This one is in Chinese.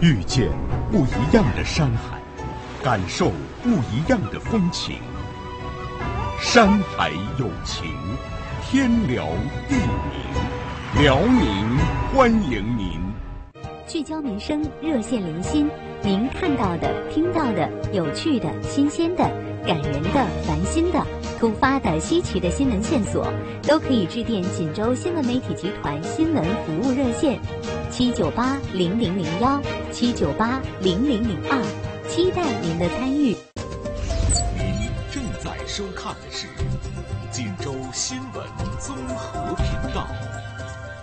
遇见不一样的山海，感受不一样的风情。山海有情，天辽地宁，辽宁欢迎您。 聚焦民生，热线零星，您看到的、听到的、有趣的、新鲜的、感人的、烦心的、突发的、稀奇的新闻线索，都可以致电锦州新闻媒体集团新闻服务热线7980001 7980002，期待您的参与。 您正在收看的是锦州新闻综合频道。